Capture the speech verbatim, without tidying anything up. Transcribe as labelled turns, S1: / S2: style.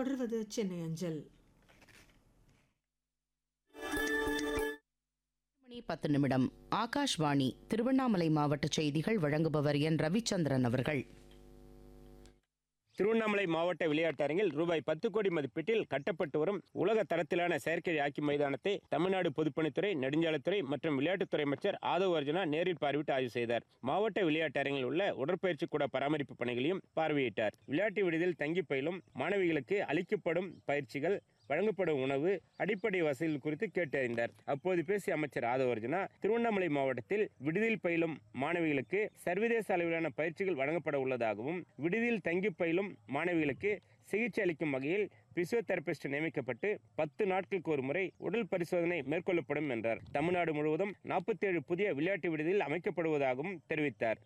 S1: தொடர்வது சென்னை அஞ்சல்.
S2: மணி பத்து நிமிடம். ஆகாஷ்வாணி திருவண்ணாமலை மாவட்ட செய்திகள் வழங்குபவர் என் ரவிச்சந்திரன் அவர்கள்.
S3: திருவண்ணாமலை மாவட்ட விளையாட்டரங்கில் ரூபாய் பத்து கோடி மதிப்பீட்டில் கட்டப்பட்டு வரும் உலக தரத்திலான செயற்கை ஹாக்கி மைதானத்தை தமிழ்நாடு பொதுப்பணித்துறை, நெடுஞ்சாலைத்துறை மற்றும் விளையாட்டுத்துறை அமைச்சர் ஆதவ் அர்ஜுனா நேரில் பார்வையிட்டு ஆய்வு செய்தார். மாவட்ட விளையாட்டரங்கில் உள்ள உடற்பயிற்சி கூட பராமரிப்பு பணிகளையும் பார்வையிட்டார். விளையாட்டு விடுதியில் தங்கி பயிலும் மாணவிகளுக்கு அளிக்கப்படும் பயிற்சிகள், வழங்கப்படும் உணவு, அடிப்படை வசதிகள் குறித்து கேட்டறிந்தார். அப்போது பேசிய அமைச்சர் ஆதவ் அர்ஜுனா, திருவண்ணாமலை மாவட்டத்தில் விடுதியில் பயிலும் மாணவிகளுக்கு சர்வதேச அளவிலான பயிற்சிகள் வழங்கப்பட உள்ளதாகவும், விடுதியில் தங்கி பயிலும் மாணவிகளுக்கு சிகிச்சை அளிக்கும் வகையில் பிசியோதெரபிஸ்ட் நியமிக்கப்பட்டு பத்து நாட்களுக்கு ஒரு முறை உடல் பரிசோதனை மேற்கொள்ளப்படும் என்றார். தமிழ்நாடு முழுவதும் நாற்பத்தி ஏழு புதிய விளையாட்டு விடுதியில் அமைக்கப்படுவதாகவும் தெரிவித்தார்.